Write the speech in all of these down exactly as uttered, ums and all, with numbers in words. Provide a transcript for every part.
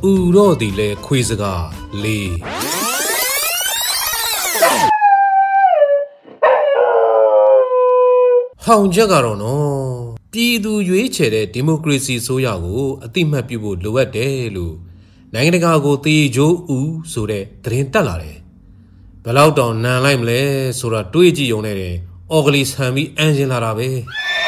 တော့ဒီလေခွေးစကားလေးဟောင်ချက်ကတော့နော်ပြည်သူရွေးချယ်တဲ့ဒီမိုကရေစီဆိုရကိုအတိမတ်ပြုဖို့လိုအပ်တယ်လို့နိုင်ငံတကာကိုတေဂျိုးဦးဆိုတဲ့သတင်းတက်လာတယ်ဘယ်လောက်တောင်နန်လိုက်မလဲဆိုတာတွေးကြည့်ရုံနဲ့အော်ဂလီဆန်ပြီးအန်ရှင်လာတာပဲ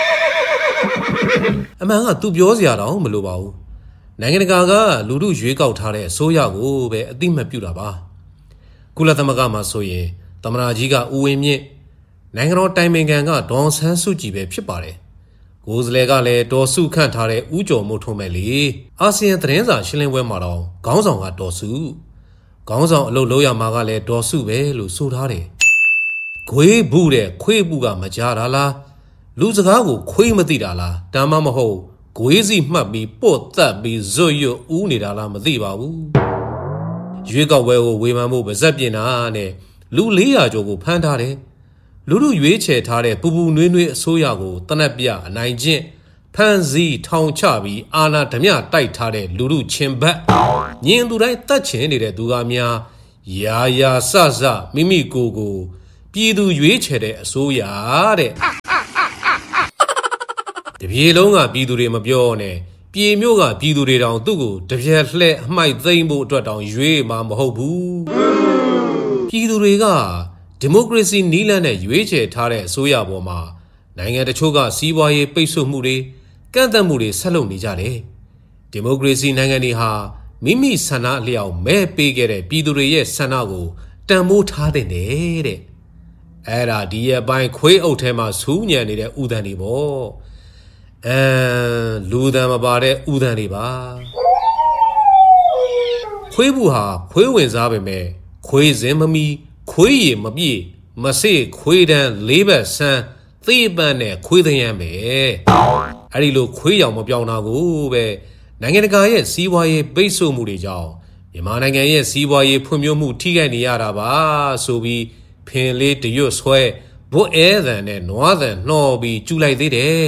အမှန်ကသူပြောစရာတောင်မလိုပါဘူးနိုင်ငံတကာကလူထုရွေးကောက်ထားတဲ့အစိုးရကိုပဲအတိမတ်ပြုတာပါကုလသမဂ္ဂမှာဆိုရင်သမ္မတကြီးကဦးဝင်းမြင့်နိုင်ငံတော်တိုင်ပင်ခံကဒေါ်ဆန်းစုကြည်ပဲဖြစ်ပါတယ်ကိုယ်စလဲကလည်းဒေါ်စုခန့်ထားတဲ့ဦးကျော်မိုးထွန်းပဲလေအာဆီယံသတင်းစာရှင်းလင်းပွဲမှာတော့ခေါင်းဆောင်ကဒေါ်စုခေါင်းဆောင်အလုပ်လုပ်ရမှာကလည်းဒေါ်စုပဲလို့ဆိုထားတယ်ခွေးဘူးတဲ့ခွေးဘူးကမကြတာလားလူစကားကိုခွေးမသိတာလားဒါမှမဟုတ်ဂွေးစီမှတ်ပြီးပုတ်သက်ပြီးဇွတ်ရွတ်ဦးနေတာလားမသိပါဘူးရွေးကောက်ပွဲကိုဝေဖန်ဖို့ပါဇက်ပြင်တာနဲ့လူလေးရာကျော်ကိုဖမ်းထားတယ်လူလူရွေးချယ်ထားတဲ့ပူပူနွေးနွေးအစိုးရကိုတနက်ပြအနိုင်ကျင့်ဖမ်းဆီးထောင်ချပြီးအာဏာဓမြတိုက်ထားတဲ့လူလူချင်းဘက်ညင်သူတိုင်းတတ်ချင်နေတဲ့သူကများရာရာဆဆမိမိကိုယ်ကိုပြည်သူရွေးချယ်တဲ့အစိုးရတဲ့တပြေလုံးကပြည်သူတွေမပြောနဲ့ပြည်မျိုးကပြည်သူတွေတောင်သူ့ကိုတပြက်လှဲ့အမိုက်သိမ့်ဖို့အတွက်တောင်ရွေးမှာမဟုတ်ဘူးပြည်သူတွေကဒီမိုကရေစီနီးလန်းနဲ့ရွေးချယ်ထားတဲ့အစိုးရပေါ်မှာနိုင်ငံတချို့ကစီးပွားရေးပိတ်ဆို့မှုတွေကန့်သတ်မှုတွေဆက်လုပ်နေကြတယ်ဒီမိုကရေစီနိုင်ငံတွေဟာမိမိဆန္ဒအလျောက်မဲပေးခဲ့တဲ့ပြည်သူတွေရဲ့ဆန္ဒကိုတန်ဖိုးထားတဲ့တဲ့အဲ့ဒါဒီရဲ့ပိုင်းခွေးအုပ်ထဲမှာစူးညံနေတဲ့ဥဒန်တွေပေါ့အဲလူတန်မပါတဲ့ဥဒန်တွေပါခွေးဘူးဟာခွေးဝင်စားပေမဲ့ခွေးစင်မမီခွေးရည်မပြည့်မစေ့ခွေးတန်းလေးဘက်ဆန်းသေပန်းနဲ့ခွေးသရမ်းပဲအဲ့ဒီလိုခွေးရောင်မပြောင်းတာကိုပဲနိုင်ငံတကာရဲ့စီးပွားရေးပိတ်ဆို့မှုတွေကြောင့်မြန်မာနိုင်ငံရဲ့စီးပွားရေးဖွံ့ဖြိုးမှုထိခိုက်နေရတာပါဆိုပြီးဖင်လေးတရွတ်ဆွဲဘွတ်အဲသန်နဲ့နွားသန်နှော်ပြီးကျူလိုက်သေးတယ်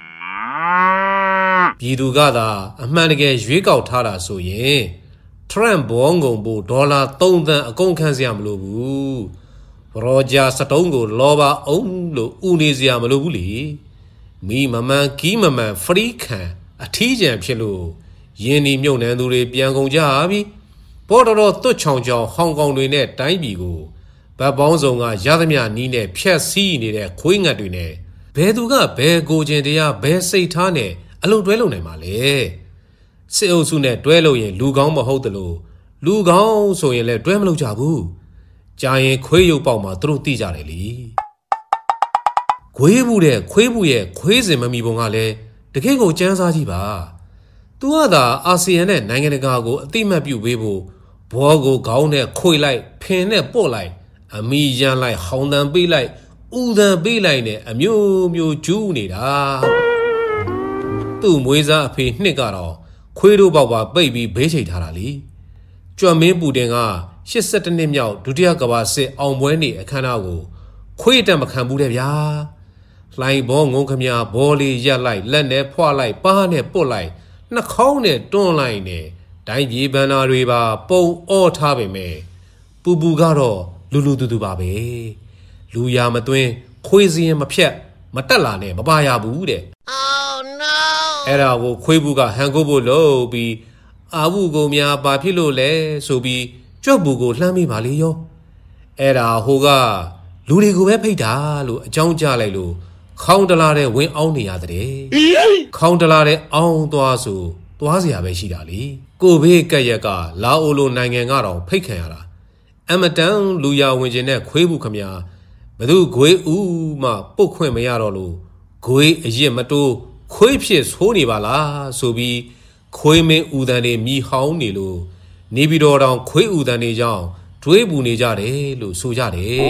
ပြည်သူကသာအမှန်တကယ်ရွေးကောက်ထားတာဆိုရင်ထရန့်ဘောငုံဖို့ဒေါ်လာသုံးသန်းအကုန်ခံစရာမလိုဘူးရောဂျာစတုံးကိုလောပါအောင်လို့ဦးနေစရာမလိုဘူးလေမိမမှန်ကီးမမှန်ဖရီခံအထီးကျန်ဖြစ်လို့ယင်းဒီမြုပ်နှံသူတွေပြန်ကုန်ကြပြီပေါ်တော်တော်တွတ်ချောင်ချောင်ဟောင်ကောင်တွေနဲ့တိုင်းပြည်ကိုဗတ်ပေါင်းစုံကရသမျှနီးနဲ့ဖြက်စီးနေတဲ့ခွေးငတ်တွေနဲ့ဘယ်သူကဘယ်ကိုကျင်တရားဘယ်စိတ်ထားနဲ့အလုံးတွဲလုံနိုင်မှာလဲစစ်အုပ်စုနဲ့တွဲလို့ရင်လူကောင်းမဟုတ်တလို့လူကောင်းဆိုရင်လည်းတွဲမလုပ်ကြဘူးကြာရင်ခွေးရုပ်ပေါက်မှာသူတို့သိကြတယ်လေခွေးဘူးတဲ့ခွေးဘူးရဲ့ခွေးစင်မမီပုံကလည်းတကယ့်ကိုစမ်းစားကြည့်ပါသူကသာအာဆီယံနဲ့နိုင်ငံတကာကိုအတိမတ်ပြုပေးဖို့ဘောကိုခေါင်းနဲ့ခွေလိုက်ဖင်နဲ့ပို့လိုက်အမီရန်လိုက်ဟောင်းတန်ပေးလိုက်ဥတန်ပေးလိုက်နဲ့အမျိုးမျိုးကျူးနေတာသူ့မွေးစားအဖေနှစ်ကတော့ခွေးတို့ပေါက်ပါပိတ်ပြီးဘေးချိတ်ထားတာလေကြွမင်းပူတင်ကရှစ်ဆယ့်တစ်နှစ်မြောက်ဒုတိယကမ္ဘာစစ်အောင်ပွဲနေ့အခမ်းအနားကိုခွေးတက်မခံဘူးတဲ့ဗျာလှိုင်ဘောငုံခမဘောလေးရက်လိုက်လက်နဲ့ဖွာလိုက်ပါးနဲ့ပုတ်လိုက်နှာခေါင်းနဲ့တွန်းလိုက်နဲ့တိုင်းပြည်ဘန္နာတွေပါပုံအောထားပေမဲ့ပူပူကတော့လူလူတူတူပါပဲလူရမသွင်းခွေးစင်းမဖြတ်မတက်လာနဲ့မပါရဘူးတဲ့ Oh no အဲ့ဒါကိုခွေးဘူးကဟန်ကိုဖို့လို့ပြီးအာဘူးကိုများဘာဖြစ်လို့လဲဆိုပြီးကြွက်ဘူးကိုလှမ်းမိပါလေရောအဲ့ဒါဟိုကလူတွေကိုပဲဖိတ်တာလို့အကြောင်းကြားလိုက်လို့ခေါင်းတလားတဲ့ဝင်းအောင်နေရတဲ့ခေါင်းတလားတဲ့အောင်းသွားဆိုသွားเสียပဲရှိတာလေကိုဘေးကက်ရက်ကလာအိုလိုနိုင်ငံကတော့ဖိတ်ခံရတာအမတန်လူရဝင်ခြင်းနဲ့ခွေးဘူးခမဘသူဂွေးဦးမှပုတ်ခွင့်မရတော့လို့ဂွေးအရစ်မတိုးခွေးဖြစ်ဆိုးနေပါလားဆိုပြီးခွေးမင်းဦးတန်တွေမြည်ဟောင်းနေလို့နေပြီးတော့တောင်ခွေးဦးတန်တွေကြောင့်တွေးပူနေကြတယ်လို့ဆိုကြတယ်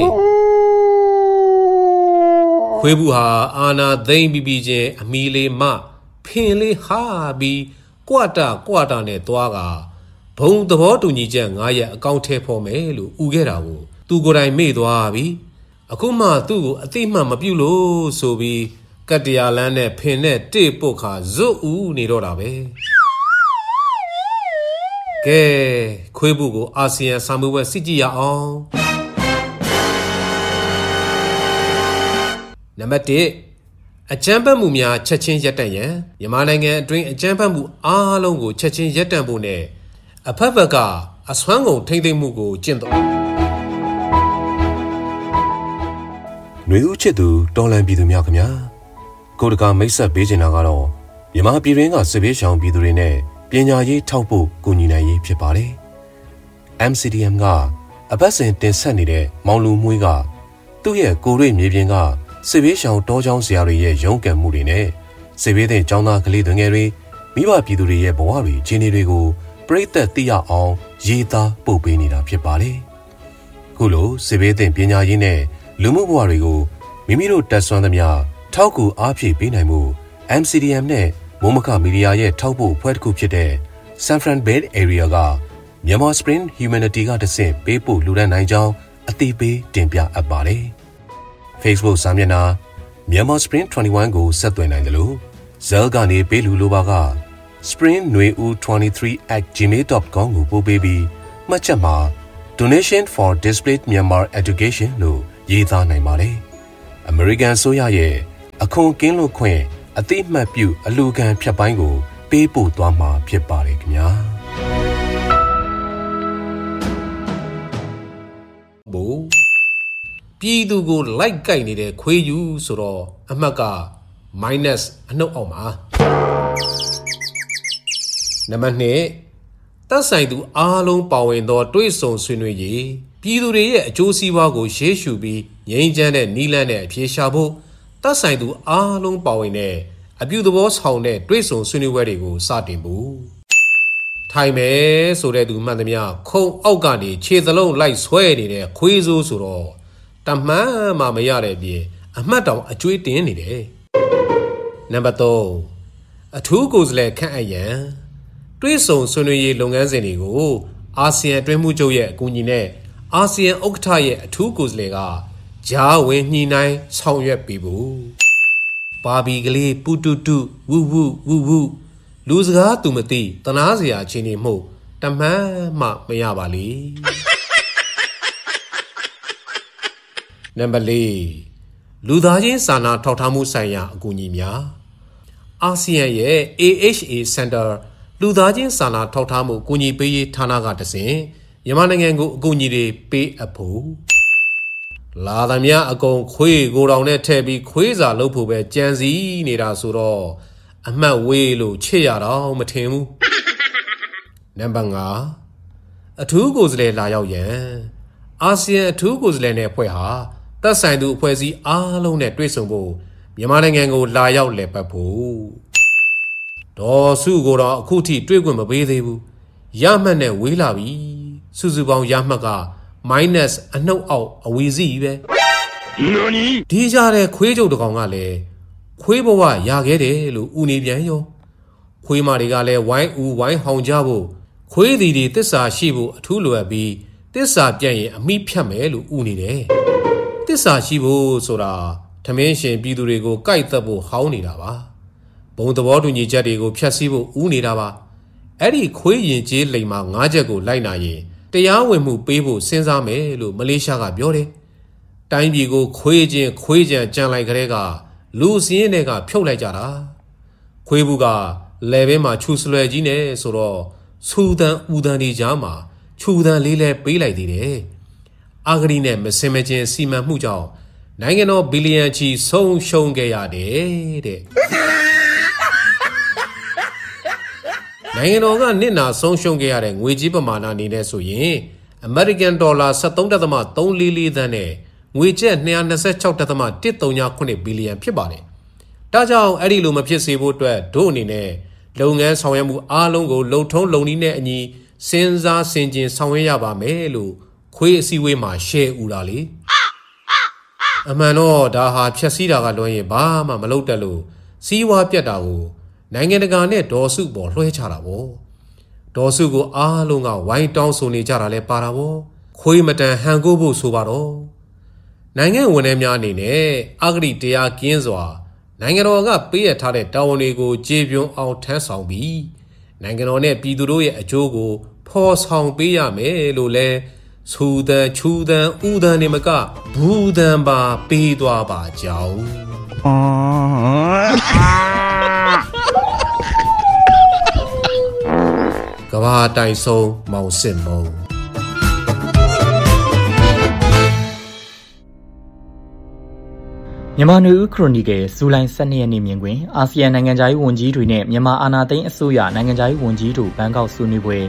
ခွေးဘူးဟာအာနာသိမ့်ပြီးပြီးချင်းအမီလေးမဖင်လေးဟာပြီးကွာတာကွာတာနဲ့သွားကဘုံသဘောတူညီချက်ငါးရက်အကောင့်ထဲဖော်မယ်လို့ဥခဲ့တာကိုသူကိုယ်တိုင်မေ့သွားပြီအခုမှသူ့ကိုအသိမှတ်မပြုလို့ဆိုပြီးကတ္တရာလန်းနဲ့ဖင်နဲ့တိပုတ်ခါဇွတ်ဦးနေတော့တာပဲကကဲခွေးဘူးကိုအာဆီယံစာမှုပွဲစစ်ကြည့်ရအောင်နံပါတ်တစ်အကြမ်းဖက်မှုများချက်ချင်းရပ်တန့်ရန်မြန်မာနိုင်ငံအတွင်းအကြမ်းဖက်မှုအားလုံးကိုချက်ချင်းရပ်တန့်ဖို့နဲ့အဖက်ဖက်ကအစွမ်းကုန်ထိမ့်သိမ်းမှုကိုကျင့်သုံးຫນွေဦးချစ်သူတော်လန်ပြည်သူများခင်ဗျာကိုတကာမိတ်ဆက်ပေးချင်တာကတော့မြန်မာပြည်တွင်းကစစ်ဘေးရှောင်ပြည်သူတွေနဲ့ပညာရေးထောက်ဖို့ကူညီနိုင်ရေးဖြစ်ပါတယ် M C D M ကအပတ်စဉ်တင်ဆက်နေတဲ့မောင်လူမွှေးကသူ့ရဲ့ကိုရိမြေပြင်ကစစ်ဘေးရှောင်တောချောင်းဆရာတွေရဲ့ရုန်းကန်မှုတွေနဲ့စစ်ဘေးသင့်ကျောင်းသားကလေးငယ်တွေမိဘပြည်သူတွေရဲ့ဘဝတွေခြေနေတွေကိုပြိသက်သိရအောင်ရေးသားပို့ပေးနေတာဖြစ်ပါတယ်ခုလိုစစ်ဘေးသင့်ပညာရေးနဲ့လူမှုဘဝတွေကိုမိမိတို့တက်ဆွမ်းသမျှထောက်ကူအားဖြည့်ပေးနိုင်မှု M C D M နဲ့မိုးမခမီဒီယာရဲ့ထောက်ပို့အဖွဲ့တစ်ခုဖြစ်တဲ့ San Fran Bay Area ကမြန်မာ Spring Humanity ကတဆင့်ပေးပို့လူဒန်းနိုင်ကြောင်းအသိပေးတင်ပြအပ်ပါတယ်။ Facebook စာမျက်နှာမြန်မာ Spring ၂၁ကိုဆက်သွယ်နိုင်တယ်လို့ Zell ကနေပေးလူလိုပါက spring nui u twenty-three at gmail dot com ကိုပို့ပေးပြီးမှတ်ချက်မှာ Donation for Displaced Myanmar Education လို့ရေးသားနိုင်ပါတယ်။ American ဆိုရရဲ့အခွန်ကင်းလွတ်ခွင့်အတိအမှတ်ပြုအလူခံဖြတ်ပိုင်းကိုပေးပို့သွားမှာဖြစ်ပါတယ်ခင်ဗျာဘို့ပြည်သူကိုလိုက်ကိုက်နေတဲ့ခွေးယူဆိုတော့အမှတ်က minus အနှုတ်အောင်ပါနံပါတ်နှစ်သက်ဆိုင်သူအားလုံးပါဝင်သောတွဲဆုံဆွေးနွေးရေးပြည်သူတွေရဲ့အကျိုးစီးပွားကိုရှေ့ရှုပြီးငြိမ်းချမ်းတဲ့နီးလန်းနဲ့အပြေရှာဖို့သက်ဆိုင်သူအားလုံးပါဝင်တဲ့အပြုသဘောဆောင်တဲ့တွဲဆုံဆွေးနွေးပွဲတွေကိုစတင်ဖို့ထိုင်မယ်ဆိုတဲ့သူမှန်သမျှခုံအောက်ကနေခြေသလုံးလိုက်ဆွဲနေတဲ့ခွေးစိုးဆိုတော့တမှန်မှမရတဲ့ပြင်အမှတ်တောင်အကျွေးတင်နေတယ်နံပါတ်သုံးအထူးကိုယ်စားလှယ်ခန့်အပ်ရန်တွဲဆုံဆွေးနွေးရေးလုပ်ငန်းစဉ်တွေကိုအာဆီယံတွဲမှုချုပ်ရဲ့အကူအညီနဲ့အာဆီယံဥက္ကဋ္ဌရဲ့အထူးကိုယ်စားလှယ်ကဂျားဝင်ညှိနှိုင်းဆောင်ရွက်ပေးဖို့ပါဘီကလေးပူတူတူဝူဝူဝူဝူလူစကားသူမသိတနာစရာချင်းနေမှုတမှန်မှမရပါလေနံပါတ်လေးလူသားချင်းစာနာထောက်ထားမှုဆိုင်ရာအကူအညီများအာဆီယံရဲ့ A H A Center လူသားချင်းစာနာထောက်ထားမှုအကူအညီပေးရေးဌာနကတဆင့်မြန်မာနိုင်ငံကိုအကူအညီတွေပေးအပ်ဖို့လာသမျှအကုန်ခွေးကိုတောင်နဲ့ထည့်ပြီးခွေးစာလုပ်ဖို့ပဲကြံစည်နေတာဆိုတော့အမှတ်ဝေးလို့ချစ်ရတော့မထင်ဘူးနံပါတ်ငါအထူးကိုယ်စားလှယ်လာရောက်ရန်အာဆီယံအထူးကိုယ်စားလှယ်နဲ့အဖွဲ့ဟာသက်ဆိုင်သူအဖွဲ့အစည်းအားလုံးနဲ့တွေ့ဆုံဖို့မြန်မာနိုင်ငံကိုလာရောက်လည်ပတ်ဖို့ဒေါ်စုကိုတော့အခုထိတွေ့ခွင့်မပေးသေးဘူးရမှတ်နဲ့ဝေးလာပြီစုစုပေါင်းရမှတ်ကminus အနှုတ်အောက်အဝီစီပဲဒီကြတဲ့ခွေးကြုတ်တကောင်ကလည်းခွေးဘဝရခဲ့တယ်လို့ဥနေပြန်ရောခွေးမတွေကလည်းဝိုင်းဦးဝိုင်းဟောင်ကြဖို့ခွေးသည်တွေတစ္ဆာရှိဖို့အထူးလိုအပ်ပြီးတစ္ဆာပြတ်ရင်အမိဖြတ်မယ်လို့ဥနေတယ်တစ္ဆာရှိဖို့ဆိုတာထမင်းရှင်ပြည်သူတွေကိုကြိုက်သက်ဖို့ဟောင်းနေတာပါဘုံသဘောတူညီချက်တွေကိုဖျက်ဆီးဖို့ဥနေတာပါအဲ့ဒီခွေးရင်ကျေးလိမ်မှာငါးချက်ကိုလိုက်နာရင်တရားဝင်မှုပေးဖို့စဉ်းစားမယ်လို့မလေးရှားကပြောတယ်။တိုင်းပြည်ကိုခွေးချင်းခွေးကြံကြံလိုက်ကြတဲ့ကလူစင်းတွေကဖြုတ်လိုက်ကြတာ။ခွေးဘူးကလဲဘဲမှာခြူဆွဲကြီးနဲ့ဆိုတော့စူတန်ဦးတန်ဒီကြားမှာခြူတန်လေးလဲပေးလိုက်သေးတယ်။အာဂရီနဲ့မစင်မချင်းစီမံမှုကြောင့်နိုင်ငံတော်ဘီလီယံချီဆုံးရှုံးခဲ့ရတယ်တဲ့။နိုင်ငံတော်ကနစ်နာဆုံးရှုံးခဲ့ရတဲ့ငွေကြေးပမာဏအနေနဲ့ဆိုရင်အမေရိကန်ဒေါ်လာ seventeen point three four four သန်းနဲ့ငွေကျပ် two hundred twenty-six point one three nine ဘီလီယံဖြစ်ပါတယ်။ဒါကြောင့်အဲ့ဒီလိုမဖြစ်စေဖို့အတွက်ဒို့အနေနဲ့လုပ်ငန်းဆောင်ရွက်မှုအားလုံးကိုလုံထုံးလုံနည်းနဲ့အညီစဉ်းစားဆင်ခြင်ဆောင်ရွက်ရပါမယ်လို့ခွေးအစည်းအဝေးမှာရှယ်ဦးတာလေ။အမှန်တော့ဒါဟာဖြက်စီးတာကလွှဲရင်ဘာမှမလုပ်တတ်လို့စီးဝါးပြတ်တာကိုနိုင်ငံတကာနဲ့ဒေါ်စုပေါ်လွှဲချတာပေါ့ဒေါ်စုကိုအားလုံးကဝိုင်းတောင်းဆိုနေကြတာလဲပါတာပေါ့ခွေးမတန်ဟန်ကိုဖို့ဆိုပါတော့နိုင်ငံဝန်ထမ်းများအနေနဲ့အဂတိတရားကင်းစွာနိုင်ငံတော်ကပေးရထားတဲ့တာဝန်တွေကိုကျေပြွန်အောင်ထမ်းဆောင်ပြီးနိုင်ငံတော်နဲ့ပြည်သူတို့ရဲ့အကျိုးကိုဖော်ဆောင်ပေးရမယ်လို့လဲဆူတန်ချူတန်ဥတန်နေမကဘူးတန်ပါပေးသွားပါကြောင်းကဘာတိုင်ဆုံးမောင်စစ်မုံမြန်မာနွေဦးခရိုနီကယ်ဇူလိုင်၁၂ရက်နေ့မြင်ကွင်းအာဆီယံနိုင်ငံခြားရေးဝန်ကြီးတွေနဲ့မြန်မာအာဏာသိမ်းအစိုးရနိုင်ငံခြားရေးဝန်ကြီးတို့ဘန်ကောက်ဆွေးနွေးပွဲ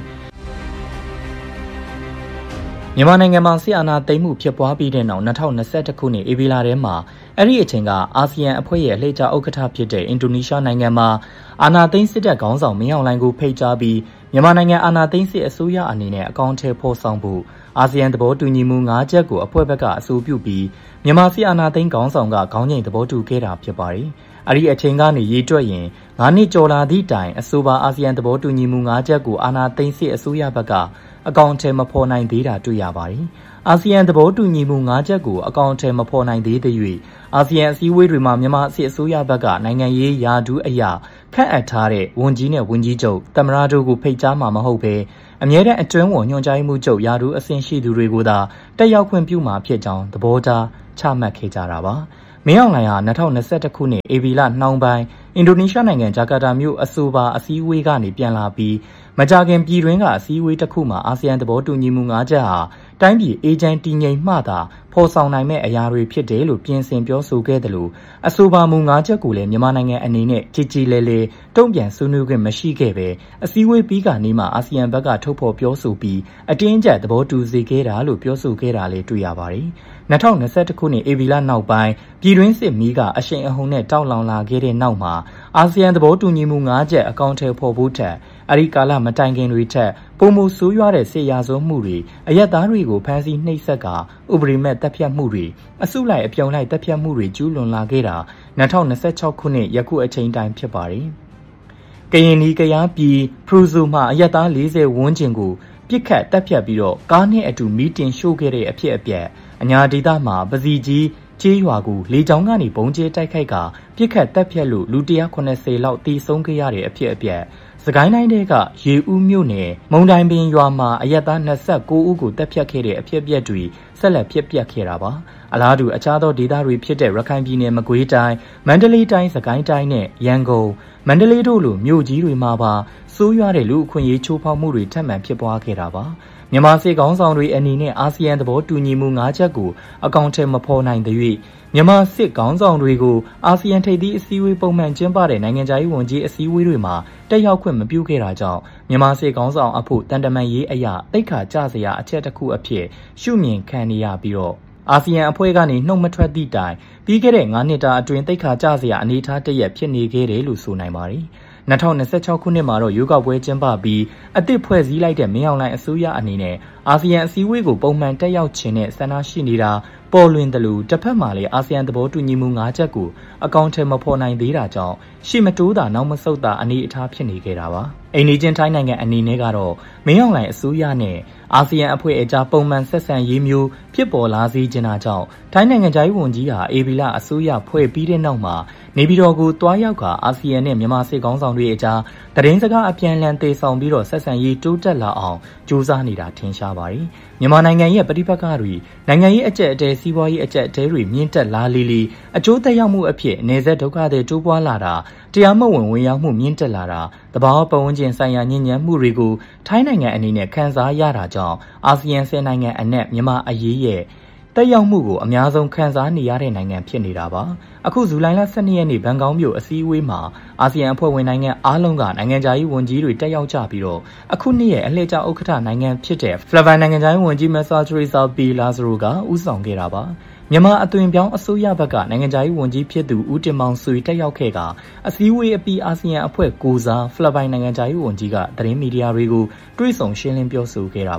မြန်မာနိုင်ငံမှာစစ်အာဏာသိမ်းမှုဖြစ်ပွားပြီးတဲ့နောက်၂၀၂၁ခုနှစ်ဧပြီလထဲမှာအဲ့ဒီအချိန်ကအာဆီယံအဖွဲ့ရဲ့အလှည့်ကျဥက္ကဋ္ဌဖြစ်တဲ့အင်ဒိုနီးရှားနိုင်ငံမှာအာဏာသိမ်းစစ်တပ်ခေါင်းဆောင်မင်းအောင်လှိုင်ကိုဖိတ်ကြားပြီးမြန်မာနိုင်ငံအာဏာသိမ်းစစ်အစိုးရအနေနဲ့အကောင့်ထဲဖော်ဆောင်ဖို့အာဆီယံသဘောတူညီမှု၅ချက်ကိုအဖွဲ့ဘက်ကအဆိုပြုပြီးမြန်မာစစ်အာဏာသိမ်းခေါင်းဆောင်ကခေါင်းငိမ်သဘောတူခဲ့တာဖြစ်ပါတယ်။အဲ့ဒီအချိန်ကနေရေတွက်ရင်၅နှစ်ကျော်လာသည့်တိုင်အဆိုပါအာဆီယံသဘောတူညီမှု၅ချက်ကိုအာဏာသိမ်းစစ်အစိုးရဘက်ကအကောင့်ထဲမဖော်နိုင်သေးတာတွေ့ရပါတယ်။အာဆီယံသဘောတူညီမှု၅ချက်ကိုအကောင့်ထဲမဖော်နိုင်သေးတဲ့၍အာဆီယံအစည်းအဝေးတွေမှာမြန်မာစစ်အစိုးရဘက်ကနိုင်ငံရေးယာဒူးအရာခန့်အပ်ထားတဲ့ဝန်ကြီးနဲ့ဝန်ကြီးချုပ်သမ္မတတို့ကိုဖိတ်ကြားမှာမဟုတ်ဘဲအမြဲတမ်းအတွင်းဝန်ညွှန်ကြားမှုချုပ်ယာဒူးအဆင့်ရှိသူတွေကိုသာတက်ရောက်ခွင့်ပြုမှာဖြစ်ကြောင်းသဘောထားချမှတ်ခဲ့ကြတာပါ။မင်းအောင်လှိုင်ဟာ၂၀၂၁ခုနှစ်ဧပြီလနှောင်းပိုင်းအင်ဒိုနီးရှားနိုင်ငံဂျာကာတာမြို့အဆိုပါအစည်းအဝေးကနေပြန်လာပြီးမကြာခင်ပြည်တွင်းကအစည်းအဝေးတစ်ခုမှာအာဆီယံသဘောတူညီမှု၅ချက်ဟာတိုင်းပြည်အေဂျင့်တည်ငြိမ်မှသာဖော်ဆောင်နိုင်မဲ့အရာတွေဖြစ်တယ်လို့ပြင်ဆင်ပြောဆိုခဲ့တယ်လို့အဆိုပါမူ၅ချက်ကိုလည်းမြန်မာနိုင်ငံအနေနဲ့ကြီးကြီးလဲလဲတုံ့ပြန်ဆွေးနွေးခွင့်မရှိခဲ့ပဲအစည်းအဝေးပြီးကနေမှအာဆီယံဘက်ကထုတ်ဖော်ပြောဆိုပြီးအတင်းအကျပ်သဘောတူစေခဲ့တာလို့ပြောဆိုခဲ့တာလည်းတွေ့ရပါတယ်။၂၀၂၁ခုနှစ်ဧပြီလနောက်ပိုင်းပြည်တွင်းစစ်မီးကအရှိန်အဟုန်နဲ့တောက်လောင်လာခဲ့တဲ့နောက်မှာအာဆီယံသဘောတူညီမှု၅ချက်အကောင့်ထဲပေါ်ဖို့ထက်အဒီကာလမတိုင်ခင်တွေထက်ပုံမှုဆိုးရွားတဲ့ဆေးရာဇဝမှုတွေအရက်သားတွေကိုဖမ်းဆီးနှိပ်စက်ကဥပဒေမဲ့တပ်ဖြတ်မှုတွေအစုလိုက်အပြုံလိုက်တပ်ဖြတ်မှုတွေကျူးလွန်လာခဲ့တာ၂၀၂၆ခုနှစ်ယခုအချိန်တိုင်းဖြစ်ပါတယ်။ကရင်နီကရားပြည်ဖရူဇိုမှာအရက်သား၄၀ဝန်းကျင်ကိုပြစ်ခတ်တပ်ဖြတ်ပြီးတော့ကားနဲ့အတူမီးတင်ရှို့ခဲ့တဲ့အဖြစ်အပျက်အညာဒေသမှာပစီကြီးကျေးရွာကိုလေကြောင်းကနေဘုံကျဲတိုက်ခိုက်ကပြစ်ခတ်တပ်ဖြတ်လို့လူ၁၇၀လောက်တေဆုံးခဲ့ရတဲ့အဖြစ်အပျက်စကိုင်းတိုင်းတွေကရေဦးမြို့နယ်မုံတိုင်ပင်ရွာမှာအရက်သား၂၉ဦးကိုတပ်ဖြတ်ခဲ့တဲ့အဖြစ်အပျက်တွေဆက်လက်ဖြစ်ပျက်ခဲ့တာပါအလားတူအခြားသောဒေသတွေဖြစ်တဲ့ရခိုင်ပြည်နယ်မကွေးတိုင်းမန္တလေးတိုင်းစကိုင်းတိုင်းနဲ့ရန်ကုန်မန္တလေးတို့လိုမြို့ကြီးတွေမှာပါဆိုးရွားတဲ့လူအခွင့်အရေးချိုးဖောက်မှုတွေထပ်မံဖြစ်ပွားခဲ့တာပါမြန်မာစစ်ကောင်ဆောင်တွေအနေနဲ့အာဆီယံသဘောတူညီမှု၅ချက်ကိုအကောင့်ထဲမဖော်နိုင်တဲ့၍မြန်မာစစ်ကောင်ဆောင်တွေကိုအာဆီယံထိပ်သီးအစည်းအဝေးပုံမှန်ကျင်းပတဲ့နိုင်ငံခြားရေးဝန်ကြီးအစည်းအဝေးတွေမှာတက်ရောက်ခွင့်မပြုခဲ့တာကြောင့်မြန်မာစစ်ကောင်ဆောင်အဖို့တန်တမန်ရေးအရာတိတ်ခါကြစရာအချက်တစ်ခုအဖြစ်ရှုမြင်ခံနေရပြီးတော့အာဆီယံအဖွဲ့ကနေနှုတ်မထွက်သည့်တိုင်ပြီးခဲ့တဲ့၅နှစ်တာအတွင်းတိတ်ခါကြစရာအနေအထားတရက်ဖြစ်နေခဲ့တယ်လို့ဆိုနိုင်ပါတယ်၂၀၂၆ခုနှစ်မှာတော့ရွေးကောက်ပွဲကျင်းပပြီးအသစ်ဖွဲ့စည်းလိုက်တဲ့မင်းအောင်လှိုင်အစိုးရအနေနဲ့အာဆီယံအစည်းအဝေးကိုပုံမှန်တက်ရောက်ခြင်းနဲ့ဆန္ဒရှိနေတာပေါ်လွင်တယ်လို့တစ်ဖက်မှာလည်းအာဆီယံသဘောတူညီမှု၅ချက်ကိုအကောင့်ထဲမဖော်နိုင်သေးတာကြောင့်ရှေ့မတိုးတာနောက်မဆုတ်တာအနေအထားဖြစ်နေခဲ့တာပါအိန္ဒိချင်းထိုင်းနိုင်ငံအနေနဲ့ကတော့မင်းအောင်လှိုင်အစိုးရနဲ့အာဆီယံအဖွဲ့အကြားပုံမှန်ဆက်ဆံရေးမျိုးဖြစ်ပေါ်လာစေချင်တာကြောင့်ထိုင်းနိုင်ငံခြားရေးဝန်ကြီးဟာအေဘီလာအစိုးရဖွဲ့ပြီးတဲ့နောက်မှာနေပြည်တော်ကိုတွားရောက်ကအာဆီယံနဲ့မြန်မာစစ်ကောင်ဆောင်တွေအကြားသတင်းစကားအပြန်အလှန်သေဆောင်ပြီးတော့ဆက်ဆံရေးတိုးတက်လာအောင်ကြိုးစားနေတာထင်ရှားပါတယ်မြန်မာနိုင်ငံရဲ့ပဋိပက္ခတွေနိုင်ငံရေးအကျပ်အတဲစီးပွားရေးအကျပ်အတဲတွေမြင့်တက်လာလေလေအကျိုးသက်ရောက်မှုအဖြစ်အနေဆက်ဒုက္ခတွေတိုးပွားလာတာတရားမဝင်ဝင်ရောက်မှုမြင့်တက်လာတာတဘာဝပတ်ဝန်းကျင်ဆိုင်ရာညဉ့်ညမ်းမှုတွေကိုထိုင်းနိုင်ငံအနေနဲ့ခံစားရတာကြောင့်အာဆီယံဆယ်နိုင်ငံအနက်မြန်မာအရေးရဲ့တက်ရောက်မှုကိုအများဆုံးခံစားနေရတဲ့နိုင်ငံဖြစ်နေတာပါအခုဇူလိုင်လ၁၂ရက်နေ့ဘန်ကောက်မြို့အစည်းအဝေးမှာအာဆီယံအဖွဲ့ဝင်နိုင်ငံအားလုံးကနိုင်ငံခြားရေးဝန်ကြီးတွေတက်ရောက်ကြပြီးတော့အခုနှစ်ရဲ့အလှည့်ကျဥက္ကဋ္ဌနိုင်ငံဖြစ်တဲ့ဖိလစ်ပိုင်နိုင်ငံခြားရေးဝန်ကြီးမက်ဆာထရီဆာပီလာဇရိုကဦးဆောင်ခဲ့တာပါမြန်မာအသွင်ပြောင်းအစိုးရဘက်ကနိုင်ငံခြားရေးဝန်ကြီးဖြစ်သူဦးတင်မောင်ဆွေတက်ရောက်ခဲ့ကအစည်းအဝေးအပြီးအာဆီယံအဖွဲ့ကိုစားဖိလစ်ပိုင်နိုင်ငံခြားရေးဝန်ကြီးကသတင်းမီဒီယာတွေကိုတွေ့ဆုံရှင်းလင်းပြောဆိုခဲ့တာပါ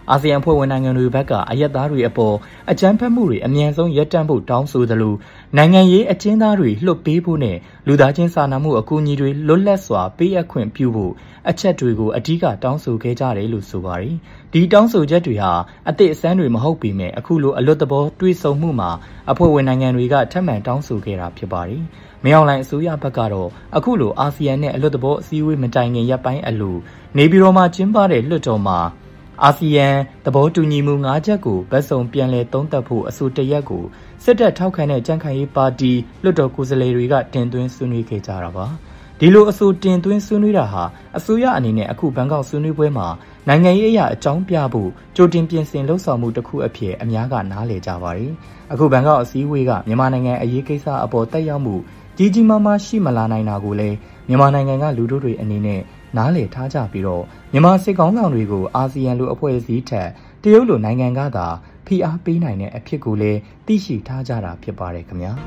အာဆီယံအဖွဲ့ဝင်နိုင်ငံတွေဘက်ကအရက်သားတွေအပေါ်အကြမ်းဖက်မှုတွေအမြန်ဆုံးရပ်တန့်ဖို့တောင်းဆိုသလိုနိုင်ငံရေးအကျဉ်းသားတွေလွှတ်ပေးဖို့နဲ့လူသားချင်းစာနာမှုအကူအညီတွေလွတ်လပ်စွာပေးအပ်ခွင့်ပြုဖို့အချက်တွေကိုအဓိကတောင်းဆိုခဲ့ကြတယ်လို့ဆိုပါတယ်။ဒီတောင်းဆိုချက်တွေဟာအသည့်အစမ်းတွေမဟုတ်ပေမဲ့အခုလိုအလွတ်တဘောတွေးဆုံမှုမှာအဖွဲ့ဝင်နိုင်ငံတွေကထပ်မံတောင်းဆိုခဲ့တာဖြစ်ပါတယ်။မြောက်လိုင်းအစိုးရဘက်ကတော့အခုလိုအာဆီယံနဲ့အလွတ်တဘောအစည်းအဝေးမတိုင်ခင်ရပ်ပိုင်းအလိုနေပြည်တော်မှာကျင်းပတဲ့လွှတ်တော်မှာအာဆီယံသဘောတူညီမှု၅ချက်ကိုဗတ်စုံပြန်လည်သုံးသပ်ဖို့အဆိုတရက်ကိုစစ်တပ်ထောက်ခံတဲ့ကြံ့ခိုင်ရေးပါတီလွှတ်တော်ကိုယ်စားလှယ်တွေကတင်သွင်းဆွေးနွေးခဲ့ကြတာပါဒီလိုအဆိုတင်သွင်းဆွေးနွေးတာဟာအစိုးရအနေနဲ့အခုဘန်ကောက်ဆွေးနွေးပွဲမှာနိုင်ငံရေးအရာအကြောင်းပြဖို့ကြိုတင်ပြင်ဆင်လှုပ်ဆောင်မှုတစ်ခုအဖြစ်အများကနားလည်ကြပါတယ်အခုဘန်ကောက်အစည်းအဝေးကမြန်မာနိုင်ငံအရေးကိစ္စအပေါ်တက်ရောက်မှုကြီးကြီးမားမားရှိမလာနိုင်တာကိုလည်းမြန်မာနိုင်ငံကလူတို့တွေအနေနဲ့နားလည်ထားကြပြီးတော့မြန်မာစစ်ကောင်ဆောင်တွေကိုအာဆီယံလိုအဖွဲ့အစည်းထက်တရုတ်လိုနိုင်ငံကသာဖိအားပေးနိုင်တဲ့အဖြစ်ကိုလည်းသိရှိထားကြတာဖြစ်ပါတယ်ခင်ဗျာ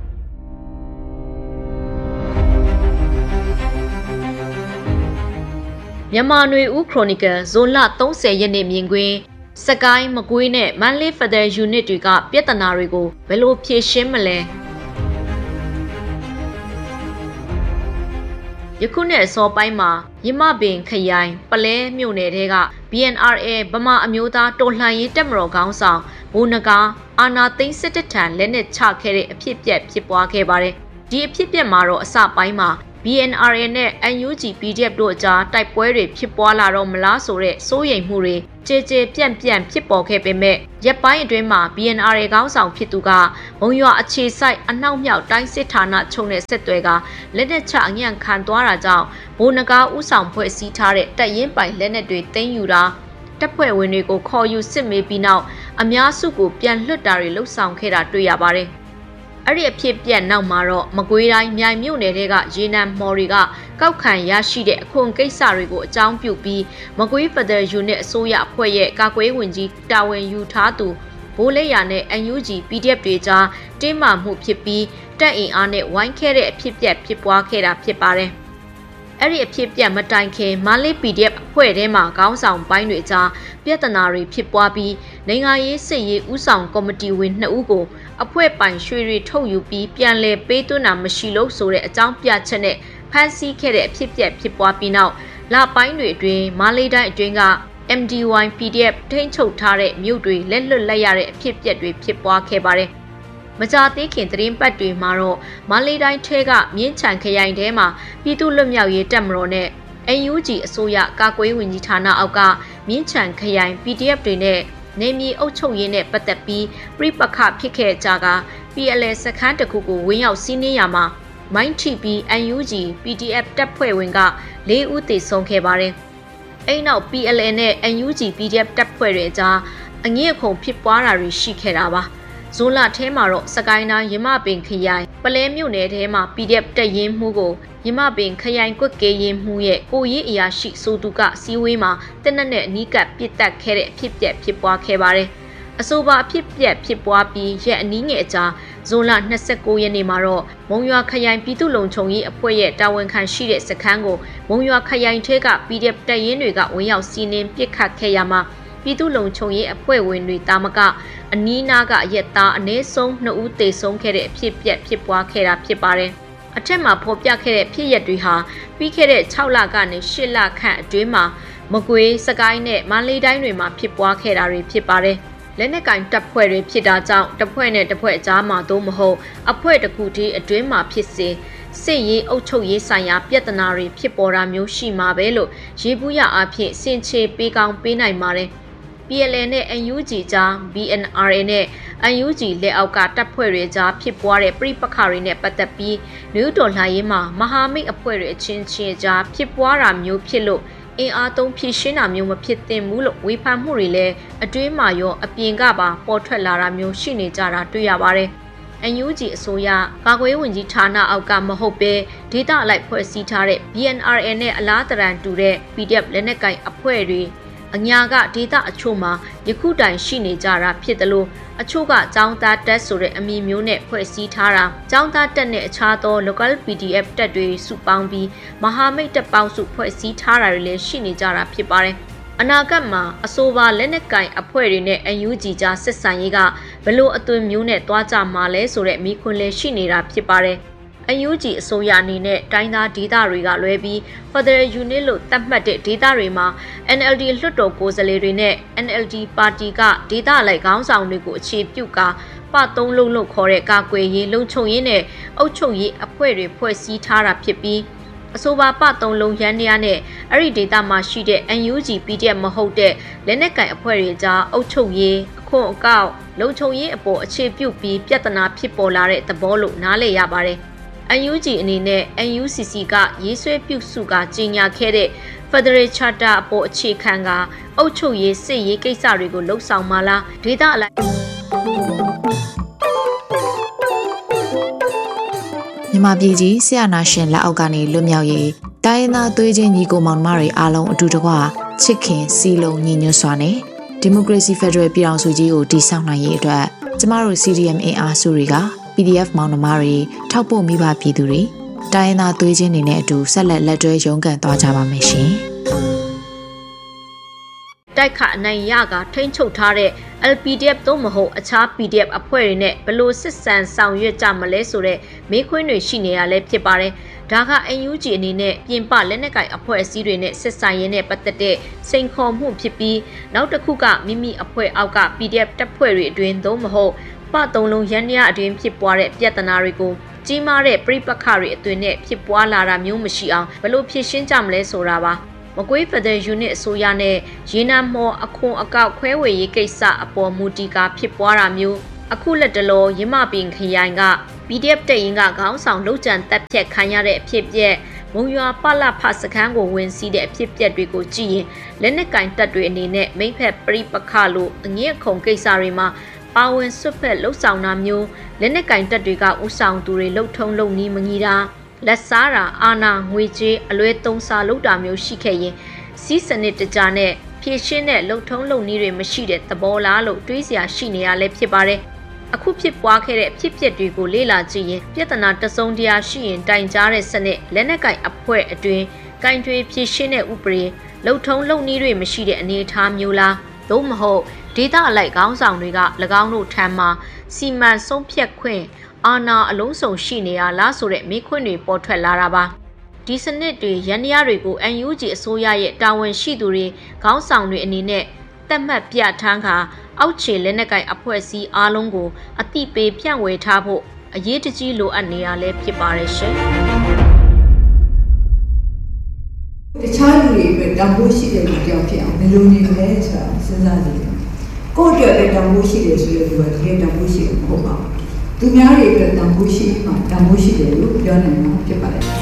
မြန်မာနွေဦးခရိုနီကယ်ဇွန်လသုံးဆယ်ရက်နေ့မြင်ကွင်းစကိုင်းမကွေးနဲ့မန္တလေးဖက်ဒရယ်ယူနစ်တွေကပြဿနာတွေကိုဘယ်လိုဖြေရှင်းမလဲယခုနှစ်အစောပိုင်းမှာရမပင်ခရိုင်ပလဲမြို့နယ်ထဲက B N R A ဗမာအမျိုးသားတော်လှန်ရေးတပ်မတော်ခေါင်းဆောင်ဘိုးနဂါအာနာသိန်းစစ်တပ်ထံလက်နက်ချခဲ့တဲ့အဖြစ်အပျက်ဖြစ်ပွားခဲ့ပါတယ်။ဒီအဖြစ်အပျက်မှာတော့အစပိုင်းမှာ B N R A နဲ့ N U G P D F တို့အကြားတိုက်ပွဲတွေဖြစ်ပွားလာတော့မလားဆိုတဲ့စိုးရိမ်မှုတွေကြေကြေပြန့်ပြန့်ဖြစ်ပေါ်ခဲ့ပေမဲ့ရက်ပိုင်းအတွင်းမှာ B N R A ခေါင်းဆောင်ဖြစ်သူကမုံရွာအခြေစိုက်အနောက်မြောက်တိုင်းစစ်ဌာနချုပ်နဲ့ဆက်သွယ်ကလက်နက်ချအညံ့ခံသွားတာကြောင့်ဘိုးနဂါဥဆောင်ဖွဲ့စည်းထားတဲ့တပ်ရင်းပိုင်လက်နက်တွေသိမ်းယူတာတပ်ဖွဲ့ဝင်တွေကိုခေါ်ယူစစ်မေးပြီးနောက်အများစုကိုပြန်လွှတ်တာတွေလှုပ်ဆောင်ခဲ့တာတွေ့ရပါတယ်အဲ့ဒီအဖြစ်ပြက်နောက်မှာတော့မကွေးတိုင်းမြိုင်မြို့နယ်ကရေနံမော်တွေကကောက်ခံရရှိတဲ့အခွန်ကိစ္စတွေကိုအကြောင်းပြုပြီးမကွေးဖက်ဒရယ်ယူနစ်အစိုးရအဖွဲ့ရဲ့ကာကွယ်ဝင်ကြီးတာဝန်ယူထားသူဘိုးလက်ရနဲ့ N U G P D F တွေကြားတင်းမာမှုဖြစ်ပြီးတပ်အင်အားနဲ့ဝိုင်းခဲတဲ့အဖြစ်ပြက်ဖြစ်ပွားခဲ့တာဖြစ်ပါတယ်အဲ့ဒီအဖြစ်ပြက်မတိုင်ခင်မလေး P D F အဖွဲ့ထဲမှာခေါင်းဆောင်ပိုင်းတွေကြားပြဿနာတွေဖြစ်ပွားပြီးနိုင်ငံရေးစစ်ရေးဥဆောင်ကော်မတီဝင်နှစ်ဦးကိုအဖွဲ့ပိုင်ရွှေတွေထုတ်ယူပြီးပြန်လည်ပေးသွင်းတာမရှိလို့ဆိုတဲ့အကြောင်းပြချက်နဲ့ဖမ်းဆီးခဲ့တဲ့အဖြစ်ပြက်ဖြစ်ပွားပြီးနောက်လပိုင်းတွေအတွင်းမလေးတိုင်းအတွင်းက M D Y P D F ထိန်းချုပ်ထားတဲ့မြို့တွေလက်လွတ်လိုက်ရတဲ့အဖြစ်ပြက်တွေဖြစ်ပွားခဲ့ပါတယ်။မကြာသေးခင်သတင်းပတ်တွေမှာတော့မလေးတိုင်းထဲကမြင်းချံခရိုင်ထဲမှာပြည်သူ့လွတ်မြောက်ရေးတပ်မတော်နဲ့ N U G အစိုးရကာကွယ်ဝင်ကြီးဌာနအောက်ကမြင်းချံခရိုင် P D F တွေနဲ့နေမြေအုပ်ချုပ်ရေးနဲ့ပတ်သက်ပြီးပြိပခဖြစ်ခဲ့ကြက P L A စခန်းတစ်ခုကိုဝင်ရောက်စီးနင်းရမှာမိုင်းထိပြီး N U G P D F တပ်ဖွဲ့ဝင်က၄ဦးသေဆုံးခဲ့ပါတယ်။အဲ့နောက် P L A နဲ့ N U G P D F တပ်ဖွဲ့တွေကြားအငြင်းအခုန်ဖြစ်ပွားတာတွေရှိခဲ့တာပါ။ဇွန်လထဲမှာတော့စကိုင်းတိုင်းရမပင်ခရိုင်ပလဲမြို့နယ်ထဲမှာ P D F တပ်ရင်းမှုကိုရမပင်ခရိုင်ကွက်ကဲရင်မှုရဲ့ကိုရေးအရာရှိဆိုသူကစီဝေးမှာတက်နက်နဲ့အနီးကပ်ပစ်တက်ခဲ့တဲ့အဖြစ်ပြက်ဖြစ်ပွားခဲ့ပါတယ်။အဆိုပါအဖြစ်ပြက်ဖြစ်ပွားပြီးရက်အနည်းငယ်အကြာဇွန်လ၂၉ရက်နေ့မှာတော့မုံရွာခရိုင်ပြည်သူ့လုံခြုံရေးအဖွဲ့ရဲ့တာဝန်ခံရှိတဲ့စခန်းကိုမုံရွာခရိုင်ထဲက P D F တပ်ရင်းတွေကဝင်ရောက်စီးနင်းပစ်ခတ်ခဲ့ရမှာပြည်သူ့လုံခြုံရေးအဖွဲ့ဝင်တွေတာမကအနီးနားကရက်သားအနည်းဆုံးနှစ်ဦးသေဆုံးခဲ့တဲ့အဖြစ်ပြက်ဖြစ်ပွားခဲ့တာဖြစ်ပါတယ်။အထက်မှာဖော်ပြခဲ့တဲ့ဖြစ်ရပ်တွေဟာပြီးခဲ့တဲ့၆လကနေ၈လခန့်အတွင်းမှာမကွေးစကိုင်းနဲ့မန္တလေးတိုင်းတွေမှာဖြစ်ပွားခဲ့တာတွေဖြစ်ပါတယ်။လက်နက်ကင်တပ်ဖွဲ့တွေဖြစ်တာကြောင့်တစ်ဖွဲ့နဲ့တစ်ဖွဲ့ကြားမှာသို့မဟုတ်အဖွဲ့တစ်ခုတည်းအတွင်းမှာဖြစ်စေစစ်ရေးအုပ်ချုပ်ရေးဆိုင်ရာပြဿနာတွေဖြစ်ပေါ်တာမျိုးရှိမှာပဲလို့ရေဘူးရအဖြစ်စင်ချေပေးကောင်းပေးနိုင်ပါတယ်။ P L A နဲ့ N U G ကြား B N R A နဲ့ N U G လက်အောက်ကတပ်ဖွဲ့တွေကြားဖြစ်ပွားတဲ့ပြိပခါတွေနဲ့ပတ်သက်ပြီးနယူးတော်လှန်ရေးမှာမဟာမိတ်အဖွဲ့တွေအချင်းချင်းကြားဖြစ်ပွားတာမျိုးဖြစ်လို့အင်အားသုံးဖြည့်ရှင်းတာမျိုးမဖြစ်သင့်ဘူးလို့ဝေဖန်မှုတွေလည်းအတွင်းမှာရောအပြင်ကပါပေါ်ထွက်လာတာမျိုးရှိနေကြတာတွေ့ရပါတယ်။ N U G အစိုးရကာကွယ်ဝင်ကြီးဌာနအောက်ကမဟုတ်ပဲဒေသအလိုက်ဖွဲ့စည်းထားတဲ့ B N R A နဲ့အလားတရန်တူတဲ့ P D F လက်နက်ကင်အဖွဲ့တွေအညာကဒေသအချို့မှာယခုတိုင်ရှိနေကြတာဖြစ်တယ်လို့အချို့ကចောင်းသားတက်ဆိုတဲ့အမည်မျိုးနဲ့ဖွဲ့စည်းထားတာចောင်းသားတက်နဲ့အခြားသော local P D F တက်တွေစုပေါင်းပြီးမဟာမိတ်တပ်ပေါင်းစုဖွဲ့စည်းထားတာတွေလည်းရှိနေကြတာဖြစ်ပါတယ်အနာဂတ်မှာအဆိုပါလက်နက်ကင်အဖွဲ့တွေနဲ့ အန် ယူ ဂျီ ကြားဆက်ဆံရေးကဘလို့အသွင်မျိုးနဲ့တွားကြမှာလဲဆိုတဲ့မိခွန်းလေးရှိနေတာဖြစ်ပါတယ်။အန် ယူ ဂျီ အစိုးရအနေနဲ့တိုင်းသားဒေသတွေကလွဲပြီး Federal Unit လို့သတ်မှတ်တဲ့ဒေသတွေမှာ အန် အယ်လ် ဒီ လွှတ်တော်ကိုယ်စားလှယ်တွေနဲ့ အန် အယ်လ် ဒီ ပါတီကဒေသလိုက်ခေါင်းဆောင်တွေကိုအခြေပြုကာပသုံးလုံးလို့ခေါ်တဲ့ကာကွယ်ရေးလုံခြုံရေးနဲ့အုပ်ချုပ်ရေးအဖွဲ့တွေဖွဲ့စည်းထားတာဖြစ်ပြီးအဆိုပါပသုံးလုံးရန်တရားနဲ့အဲ့ဒီဒေသမှာရှိတဲ့ အန် ယူ ဂျီ ပီ ဒီ အက်ဖ် မဟုတ်တဲ့လက်နက်ကင်အဖွဲ့တွေကြားအုပ်ချုပ်ရေးအခွန်အကောက်လုံခြုံရေးအပေါ်အခြေပြုပြီးပြဿနာဖြစ်ပေါ်လာတဲ့သဘောလို့နားလည်ရပါတယ်။ အန် ယူ ဂျီ အနေနဲ့ အန် ယူ စီ စီ ကရေးဆွဲပြုစုကကြီးညာခဲ့တဲ့ Federal Charter အပေါ်အခြေခံကအုပ်ချုပ်ရေးစစ်ရေးကိစ္စတွေကိုလှုပ်ဆောင်မှလားဒေသအလိုက်မြန်မာပြည်ကြီးဆရာနာရှင်လက်အောက်ကနေလွတ်မြောက်ရေးတိုင်းရင်းသားသွေးချင်းညီကိုမောင်နှမတွေအားလုံးအတူတကွချစ်ခင်စီလုံးညီညွတ်စွာနဲ့ဒီမိုကရေစီဖက်ဒရယ်ပြည်ထောင်စုကြီးကိုတည်ဆောက်နိုင်ရေးအတွက်ကျမတို့ စီ ဒီ အမ် အင်အားစုတွေက ပီ ဒီ အက်ဖ် မောင်နှမတွေထောက်ပို့မိဘပြည်သူတွေတိုင်းရင်းသားသွေးချင်းတွေနဲ့အတူဆက်လက်လက်တွဲရုန်းကန်သွားကြပါမယ်ရှင်။တိုက်ခအနိုင်ရကထိန်းချုပ်ထားတဲ့ အယ် ပီ ဒီ အက်ဖ် သို့မဟုတ်အခြား ပီ ဒီ အက်ဖ် အဖွဲ့တွေနဲ့ဘလို့စစ်ဆန်ဆောင်ရွက်ကြမလဲဆိုတဲ့မေးခွန်းတွေရှိနေရလဲဖြစ်ပါတယ်။ဒါက အန် ယူ ဂျီ အနေနဲ့ပြင်ပလက်နက်ကိုင်အဖွဲ့အစည်းတွေနဲ့စစ်ဆိုင်ရေးနဲ့ပတ်သက်တဲ့စိန်ခေါ်မှုဖြစ်ပြီးနောက်တစ်ခုကမိမိအဖွဲ့အောက်က ပီ ဒီ အက်ဖ် တပ်ဖွဲ့တွေအတွင်းသို့မဟုတ်ပသုံးလုံးရန်ရအတွင်းဖြစ်ပွားတဲ့ပြဿနာတွေကိုကြီးမားတဲ့ပြိပက္ခတွေအတွင်းနဲ့ဖြစ်ပွားလာတာမျိုးမရှိအောင်ဘလို့ဖြေရှင်းကြမလဲဆိုတာပါမကွေး Federal Unit အစိုးရနဲ့ရေနံမော်အခွန်အကောက်ခွဲဝေရေးကိစ္စအပေါ်မူတည်ကာဖြစ်ပွားတာမျိုးအခုလက်တလောရမပင်ခရိုင်က ပီ ဒီ အက်ဖ် တပ်ရင်းကခေါင်းဆောင်လုံခြံတပ်ဖြတ်ခံရတဲ့အဖြစ်ပြက်မုံရွာပလဖစခန်းကိုဝင်စီးတဲ့အဖြစ်ပြက်တွေကိုကြည့်ရင်လက်နက်ကင်တပ်တွေအနေနဲ့မိဖက်ပြိပက္ခလို့အငြင်းအခုံကိစ္စတွေမှာပါဝင်ဆွတ်ဖက်လှုပ်ဆောင်တာမျိုးလက်နက်ကင်တပ်တွေကဥဆောင်သူတွေလှုပ်ထုံးလုပ်နီးမငီတာလက်စားတာအာနာငွေကြေးအလွဲသုံးစားလုပ်တာမျိုးရှိခဲ့ရင်စီးစနစ်တကြနဲ့ဖြည့်ရှင်းတဲ့လှုပ်ထုံးလုပ်နီးတွေမရှိတဲ့သဘောလားလို့တွေးစရာရှိနေရလဲဖြစ်ပါတယ်အခုဖြစ်ပွားခဲ့တဲ့အဖြစ်အပျက်တွေကိုလေ့လာကြည့်ရင်ပြဿနာတစုံတရာရှိရင်တိုင်ကြားတဲ့စနစ်လက်နက်ကင်အဖွဲ့အတွင်းကင်တွေဖြည့်ရှင်းတဲ့ဥပဒေလှုပ်ထုံးလုပ်နီးတွေမရှိတဲ့အနေအထားမျိုးလားသို့မဟုတ်ဒေသအလိုက်ခေါင်းဆောင်တွေက၎င်းတို့ထံမှာစီမံဆုံးဖြတ်ခွင့်အာဏာအလုံးစုံရှိနေရလားဆိုတဲ့မေးခွန်းတွေပေါ်ထွက်လာတာပါဒီစနစ်တွေရန်တရားတွေကို အန် ယူ ဂျီ အစိုးရရဲ့တာဝန်ရှိသူတွေခေါင်းဆောင်တွေအနေနဲ့သတ်မှတ်ပြဋ္ဌာန်းခါအောက်ခြေလက်နက်ကိုင်အဖွဲ့အစည်းအားလုံးကိုအတိပေးဖြန့်ဝေထားဖို့အရေးတကြီးလိုအပ်နေရလဲဖြစ်ပါရဲ့ရှင်တခြားလူတွေအတွက်တန်ဖိုးရှိတဲ့လူကြောင့်ဖြစ်အောင်ဘယ်လိုနေမလဲဆိုတာစဉ်းစားကြည့်တယ်ကိုယ့်အတွက်လည်းတန်ဖိုးရှိတယ်ဆိုတဲ့လူကတကယ်တန်ဖိုးရှိမှာမဟုတ်ပါဘူးသူများတွေအတွက်တန်ဖိုးရှိမှတန်ဖိုးရှိတယ်လို့ပြောနိုင်မှာဖြစ်ပါတယ်